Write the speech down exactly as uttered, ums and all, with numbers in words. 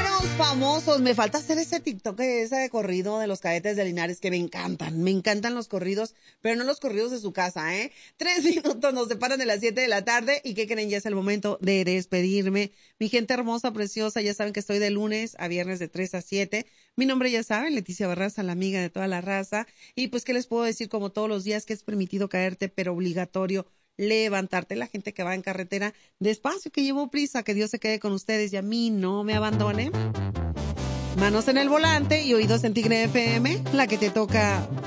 Números famosos. Me falta hacer ese TikTok, ese de corrido de los Cadetes de Linares, que me encantan. Me encantan los corridos, pero no los corridos de su casa, ¿eh? Tres minutos nos separan de las siete de la tarde. ¿Y qué creen? Ya es el momento de despedirme. Mi gente hermosa, preciosa, ya saben que estoy de lunes a viernes de tres a siete. Mi nombre ya saben, Leticia Barraza, la amiga de toda la raza. Y pues, ¿qué les puedo decir? Como todos los días, que es permitido caerte, pero obligatorio levantarte. La gente que va en carretera, despacio, que llevo prisa, que Dios se quede con ustedes y a mí no me abandone. Manos en el volante y oídos en Tigre F M, la que te toca